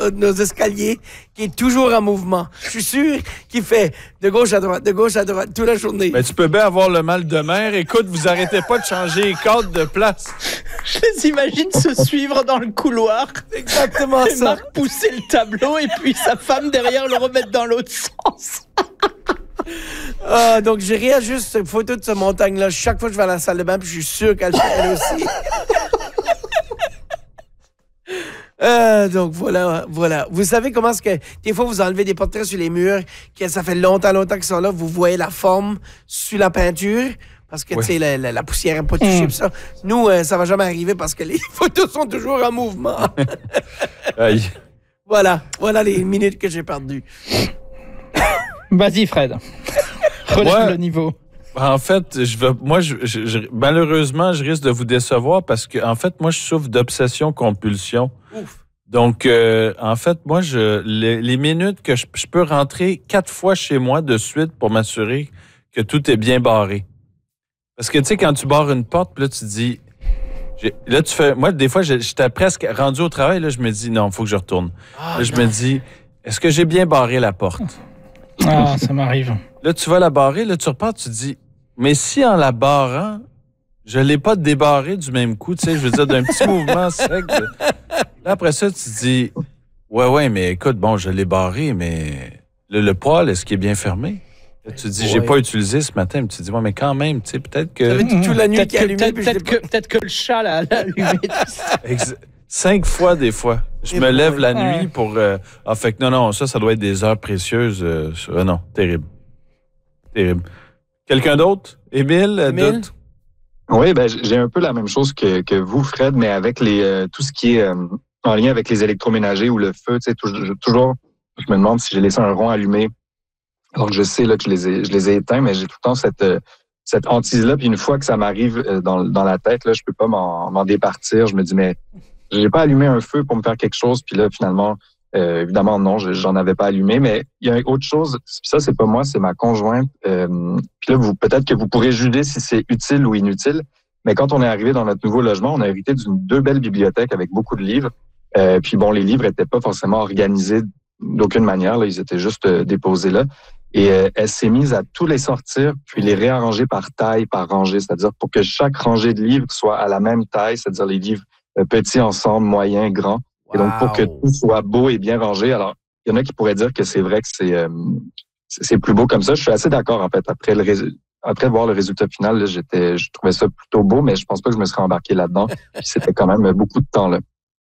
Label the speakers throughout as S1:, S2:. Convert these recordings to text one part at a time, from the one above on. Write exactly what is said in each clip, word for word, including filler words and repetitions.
S1: nos, nos escaliers qui est toujours en mouvement. Je suis sûr qu'il fait de gauche à droite, de gauche à droite, toute la journée.
S2: Ben, tu peux bien avoir le mal de mer. Écoute, vous arrêtez pas de changer les cadres de place.
S3: Je les imagine se suivre dans le couloir.
S1: Exactement
S3: et
S1: ça.
S3: Marc pousser le tableau et puis sa femme derrière le remettre dans l'autre sens.
S1: Ah, donc, je réajuste cette photo de cette montagne-là chaque fois que je vais à la salle de bain, puis je suis sûr qu'elle fait elle aussi. Euh, donc voilà, voilà. Vous savez comment est-ce que des fois vous enlevez des portraits sur les murs, que ça fait longtemps, longtemps qu'ils sont là, vous voyez la forme sur la peinture, parce que oui. tu sais la, la, la poussière n'est pas touchée. Mmh. Ça. Nous, euh, ça va jamais arriver parce que les photos sont toujours en mouvement.
S2: Aïe.
S1: Voilà, voilà les minutes que j'ai perdues.
S3: Vas-y, Fred. Relève ouais. le niveau.
S2: En fait, je veux, moi, je, je, je, malheureusement, je risque de vous décevoir parce que, en fait, moi, je souffre d'obsession-compulsion. Ouf. Donc, euh, en fait, moi, je, les, les minutes que je, je peux rentrer quatre fois chez moi de suite pour m'assurer que tout est bien barré. Parce que, tu sais, quand tu barres une porte, là, tu te dis... Là, tu fais... Moi, des fois, j'étais presque rendu au travail, là, je me dis, non, il faut que je retourne. Ah, là, je me dis, est-ce que j'ai bien barré la porte?
S3: Ah, ça m'arrive.
S2: Là, tu vas la barrer, là, tu repars, tu te dis... Mais si en la barrant, je ne l'ai pas débarré du même coup, tu sais, je veux dire, d'un petit mouvement sec. De... Là, après ça, tu te dis, ouais, ouais, mais écoute, bon, je l'ai barré, mais le, le poêle, est-ce qu'il est bien fermé? Là, tu te dis, ouais. j'ai pas utilisé ce matin, mais tu te dis, ouais, mais quand même, tu sais, peut-être que...
S1: Ça veut dire toute la nuit
S3: peut-être
S1: qui
S3: que,
S1: allumé,
S3: peut-être,
S1: puis
S3: peut-être, que, pas... peut-être que le chat l'a allumé.
S2: Ex- Cinq fois, des fois. Je Et me lève oui. la nuit ouais. pour... Euh... Ah, fait que non, non, ça, ça doit être des heures précieuses. Euh, sur... ah, non, terrible. Terrible. Quelqu'un d'autre? Émile?
S1: Émile?
S4: Oui, ben, j'ai un peu la même chose que, que vous, Fred, mais avec les euh, tout ce qui est euh, en lien avec les électroménagers ou le feu. Tu sais, toujours, toujours, je me demande si j'ai laissé un rond allumé. Alors que je sais là, que je les ai, je les ai éteints, mais j'ai tout le temps cette, euh, cette hantise-là. Puis une fois que ça m'arrive euh, dans, dans la tête, là, je peux pas m'en, m'en départir. Je me dis, mais j'ai pas allumé un feu pour me faire quelque chose. Puis là, finalement... Euh, évidemment, non, je, j'en avais pas allumé, mais il y a autre chose. Ça, c'est pas moi, c'est ma conjointe. Euh, puis là, vous, peut-être que vous pourrez juger si c'est utile ou inutile. Mais quand on est arrivé dans notre nouveau logement, on a hérité d'une deux belles bibliothèques avec beaucoup de livres. Euh, puis bon, les livres étaient pas forcément organisés d'aucune manière. Là, ils étaient juste euh, déposés là. Et euh, elle s'est mise à tous les sortir, puis les réarranger par taille, par rangée, c'est-à-dire pour que chaque rangée de livres soit à la même taille, c'est-à-dire les livres euh, petits ensemble, moyens, grands. Et donc, pour que tout soit beau et bien rangé, alors, il y en a qui pourraient dire que c'est vrai que c'est, euh, c'est plus beau comme ça. Je suis assez d'accord, en fait. Après le rés- après voir le résultat final, là, j'étais, je trouvais ça plutôt beau, mais je pense pas que je me serais embarqué là-dedans. Puis c'était quand même beaucoup de temps, là.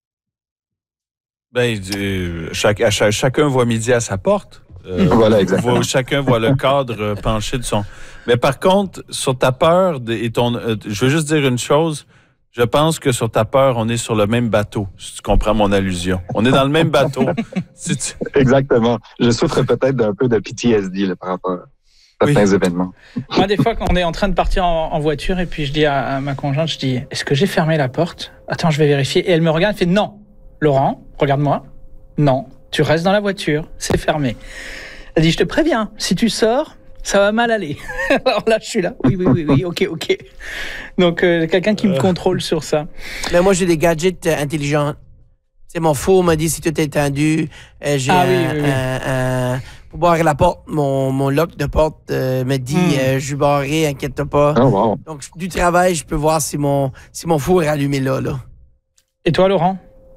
S2: Ben, euh, chaque, à chaque, chacun voit midi à sa porte. Euh,
S4: voilà, exactement.
S2: Voit, chacun voit le cadre penché de son... Mais par contre, sur ta peur, de, et ton, euh, je veux juste dire une chose... Je pense que sur ta peur, on est sur le même bateau, si tu comprends mon allusion. On est dans le même bateau. Si tu...
S4: Exactement. Je souffre peut-être d'un peu de P T S D là, par rapport à certains oui. événements.
S3: Moi, des fois, quand on est en train de partir en, en voiture et puis je dis à, à ma conjointe, je dis, est-ce que j'ai fermé la porte? Attends, je vais vérifier. Et elle me regarde et fait, non. Laurent, regarde-moi. Non, tu restes dans la voiture, c'est fermé. Elle dit, je te préviens, si tu sors... ça va mal aller. Alors là, je suis là. Oui, oui, oui, oui, ok, ok. Donc, euh, quelqu'un qui me contrôle sur ça.
S1: Mais moi, j'ai des gadgets euh, intelligents. C'est mon four m'a dit si tout est tendu. Euh, j'ai
S3: ah,
S1: un,
S3: oui, oui, oui.
S1: Un, un, pour barrer la porte, mon, mon lock de porte euh, me dit mm. euh, je suis barré, inquiète-toi pas.
S4: Oh, wow.
S1: Donc, du travail, je peux voir si mon, si mon four est allumé là, là.
S3: Et toi, Laurent?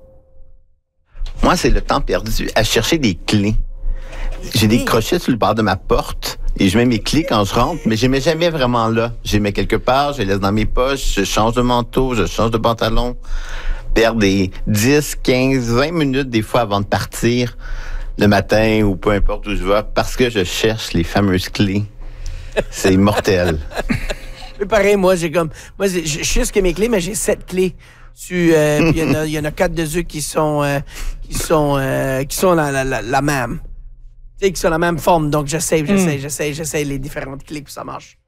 S5: Moi, c'est le temps perdu à chercher des clés. J'ai des crochets sur le bord de ma porte et je mets mes clés quand je rentre, mais je les mets jamais vraiment là. Je les mets quelque part, je les laisse dans mes poches, je change de manteau, je change de pantalon. Perds des dix, quinze, vingt minutes des fois avant de partir le matin ou peu importe où je vais parce que je cherche les fameuses clés. C'est mortel.
S1: Mais pareil, moi, j'ai comme... Moi, je, je sais ce que mes clés, mais j'ai sept clés. Il euh, y, y en a quatre de eux qui sont, euh, qui sont, euh, qui sont la, la, la, la même. Tu sais, qui sont la même forme. Donc, j'essaie, j'essaie, mm. j'essaie, j'essaie les différentes clés pour que ça marche.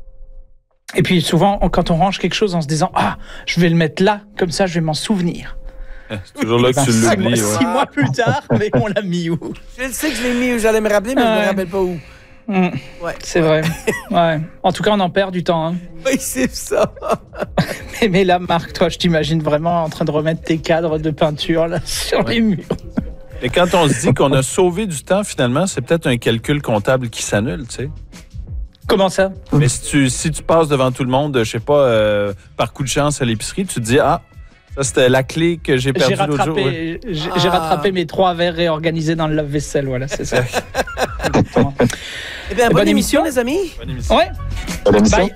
S3: Et puis, souvent, on, quand on range quelque chose en se disant « Ah, je vais le mettre là, comme ça, je vais m'en souvenir. »
S2: C'est toujours là que ben, tu l'oublies.
S3: Ouais. Six mois plus tard, mais on l'a mis où?
S1: Je sais que je l'ai mis où j'allais me rappeler, mais ouais. je ne me rappelle pas où.
S3: Mmh. Ouais. C'est vrai. Ouais. En tout cas, on en perd du temps. Hein.
S1: Oui, c'est ça.
S3: mais, mais là, Marc, toi, je t'imagine vraiment en train de remettre tes cadres de peinture là, sur ouais. les murs.
S2: Et quand on se dit qu'on a sauvé du temps, finalement, c'est peut-être un calcul comptable qui s'annule, tu sais.
S3: Comment ça?
S2: Mais si tu, si tu passes devant tout le monde, je sais pas, euh, par coup de chance à l'épicerie, tu te dis, ah, ça c'était la clé que j'ai perdue
S3: J'ai
S2: l'autre jour.
S3: rattrapé,
S2: Oui.
S3: j'ai
S1: Ah.
S3: j'ai rattrapé mes trois verres réorganisés dans le lave-vaisselle, voilà, c'est ça. Exactement.
S1: Eh bien, bonne,
S3: Bonne
S1: émission,
S3: émission.
S1: les amis.
S2: Bonne émission.
S3: Ouais,
S4: Bonne émission.
S3: bye.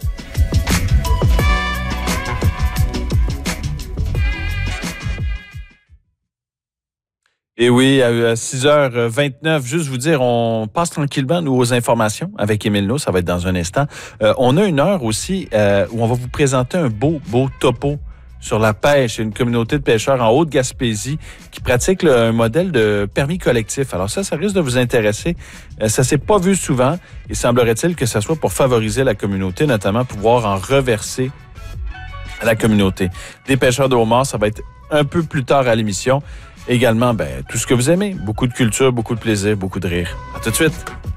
S2: Et oui, à six heures vingt-neuf, juste vous dire, on passe tranquillement, nous, aux informations avec Émile No, ça va être dans un instant. Euh, on a une heure aussi euh, où on va vous présenter un beau, beau topo sur la pêche. Une communauté de pêcheurs en Haute-Gaspésie qui pratique là, un modèle de permis collectif. Alors ça, ça risque de vous intéresser. Euh, ça s'est pas vu souvent et semblerait-il que ça soit pour favoriser la communauté, notamment pouvoir en reverser à la communauté. Des pêcheurs de homard, ça va être un peu plus tard à l'émission. Également, ben, tout ce que vous aimez. Beaucoup de culture, beaucoup de plaisir, beaucoup de rire. À tout de suite.